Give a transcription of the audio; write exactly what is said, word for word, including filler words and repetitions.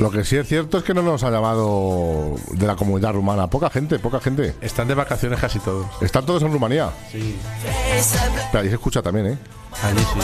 Lo que sí es cierto es que no nos ha llamado de la comunidad rumana. Poca gente, poca gente. Están de vacaciones casi todos. Están todos en Rumanía. Sí. Pero ahí se escucha también, ¿eh? Allí sí.